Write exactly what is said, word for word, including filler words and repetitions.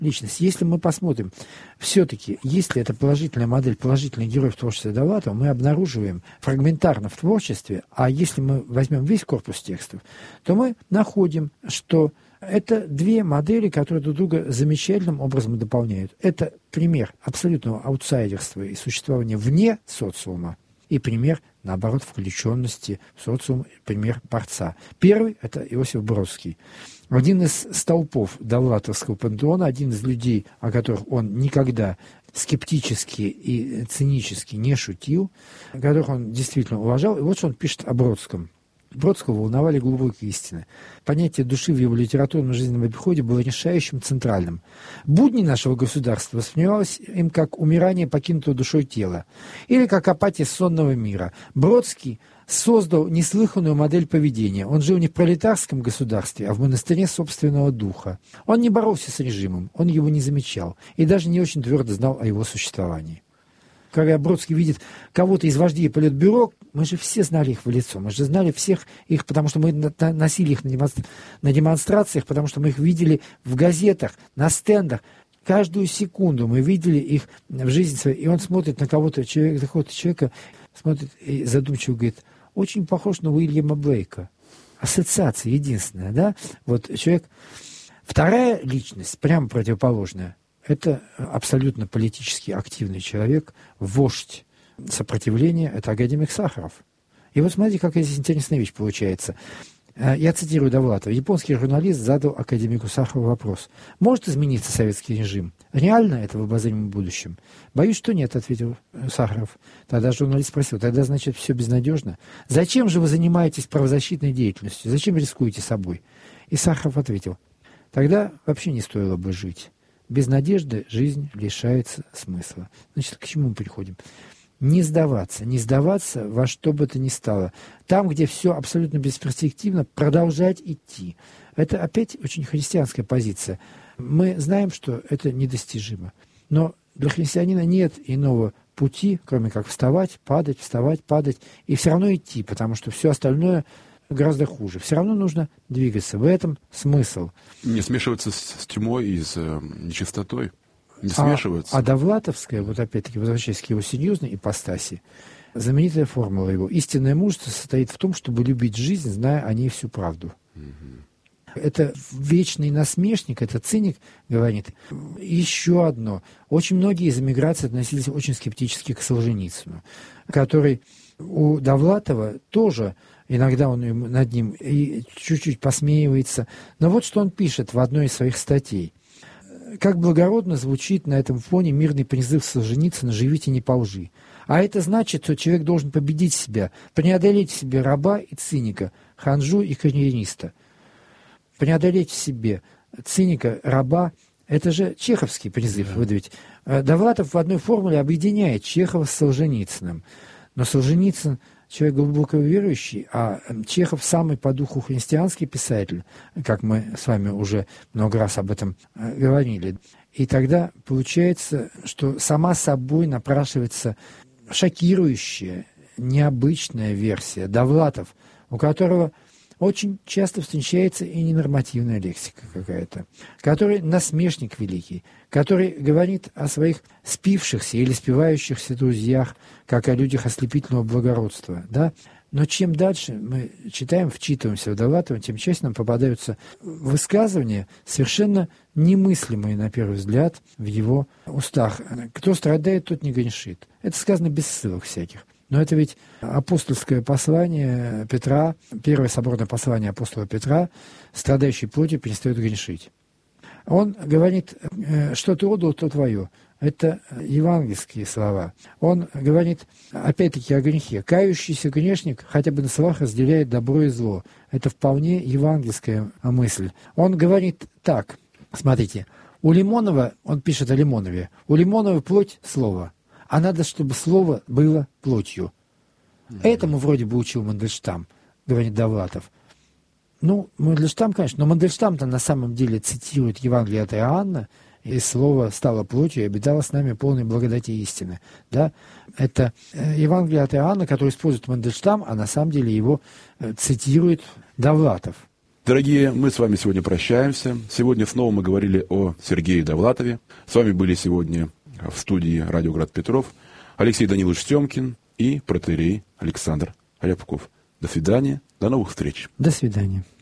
личность. Если мы посмотрим, все-таки, если это положительная модель, положительный герой в творчестве Довлатова, мы обнаруживаем фрагментарно в творчестве, а если мы возьмем весь корпус текстов, то мы находим, что это две модели, которые друг друга замечательным образом дополняют. Это пример абсолютного аутсайдерства и существования вне социума, и пример, наоборот, включенности в социум, пример борца. Первый – это Иосиф Бродский. Один из столпов довлатовского пантеона, один из людей, о которых он никогда скептически и цинически не шутил, которых он действительно уважал. И вот что он пишет о Бродском. Бродского волновали глубокие истины. Понятие души в его литературном жизненном обиходе было решающим, центральным. Будни нашего государства воспринималось им как умирание покинутого душой тела или как апатия сонного мира. Бродский создал неслыханную модель поведения. Он жил не в пролетарском государстве, а в монастыре собственного духа. Он не боролся с режимом, он его не замечал и даже не очень твердо знал о его существовании. Когда Бродский видит кого-то из вождей Политбюро, мы же все знали их в лицо, мы же знали всех их, потому что мы носили их на демонстрациях, потому что мы их видели в газетах, на стендах. Каждую секунду мы видели их в жизни своей. И он смотрит на кого-то, человек, какого-то человека, смотрит и задумчиво говорит, очень похож на Уильяма Блейка. Ассоциация единственная, да? Вот человек. Вторая личность, прямо противоположная, это абсолютно политически активный человек, вождь сопротивления, это академик Сахаров. И вот смотрите, какая здесь интересная вещь получается. Я цитирую Довлатова. Японский журналист задал академику Сахарову вопрос. Может измениться советский режим? Реально это в обозримом будущем? Боюсь, что нет, ответил Сахаров. Тогда журналист спросил, тогда, значит, все безнадежно? Зачем же вы занимаетесь правозащитной деятельностью? Зачем рискуете собой? И Сахаров ответил, тогда вообще не стоило бы жить. Без надежды жизнь лишается смысла. Значит, к чему мы приходим? Не сдаваться, не сдаваться во что бы то ни стало. Там, где все абсолютно бесперспективно, продолжать идти. Это опять очень христианская позиция. Мы знаем, что это недостижимо. Но для христианина нет иного пути, кроме как вставать, падать, вставать, падать, и все равно идти, потому что все остальное гораздо хуже. Все равно нужно двигаться. В этом смысл. Не смешиваться с, с тьмой и с э, нечистотой. Не смешиваться. А, а Довлатовская, вот опять-таки, возвращаясь к его серьезной ипостаси, знаменитая формула его. Истинное мужество состоит в том, чтобы любить жизнь, зная о ней всю правду. Угу. Это вечный насмешник, это циник, говорит. Еще одно. Очень многие из эмиграции относились очень скептически к Солженицыну, который у Довлатова тоже... Иногда он над ним и чуть-чуть посмеивается. Но вот что он пишет в одной из своих статей. Как благородно звучит на этом фоне мирный призыв Солженицына «Живите не по лжи». А это значит, что человек должен победить себя, преодолеть в себе раба и циника, ханжу и карьериста. Преодолеть в себе циника, раба – это же чеховский призыв. Да. Вот ведь Довлатов в одной формуле объединяет Чехова с Солженицыным. Но Солженицын человек глубоко верующий, а Чехов самый по духу христианский писатель, как мы с вами уже много раз об этом говорили. И тогда получается, что сама собой напрашивается шокирующая, необычная версия. Довлатов, у которого очень часто встречается и ненормативная лексика какая-то, который насмешник великий, который говорит о своих спившихся или спивающихся друзьях, как о людях ослепительного благородства, да? Но чем дальше мы читаем, вчитываемся в Довлатова, тем чаще нам попадаются высказывания, совершенно немыслимые, на первый взгляд, в его устах. Кто страдает, тот не грешит. Это сказано без ссылок всяких. Но это ведь апостольское послание Петра, первое соборное послание апостола Петра, страдающий плотью перестает грешить. Он говорит, что ты отдал, то твое. Это евангельские слова. Он говорит, опять-таки, о грехе. Кающийся грешник хотя бы на словах разделяет добро и зло. Это вполне евангельская мысль. Он говорит так, смотрите, у Лимонова, он пишет о Лимонове, у Лимонова плоть – слово. А надо, чтобы слово было плотью. Mm-hmm. Этому вроде бы учил Мандельштам, говорит Довлатов. Ну, Мандельштам, конечно, но Мандельштам-то на самом деле цитирует Евангелие от Иоанна, и слово стало плотью и обитало с нами полной благодати истины. Да? Это Евангелие от Иоанна, которое использует Мандельштам, а на самом деле его цитирует Довлатов. Дорогие, мы с вами сегодня прощаемся. Сегодня снова мы говорили о Сергее Довлатове. С вами были сегодня в студии «Радио Град Петров» Алексей Данилович Семкин и протоиерей Александр Рябков. До свидания, до новых встреч. До свидания.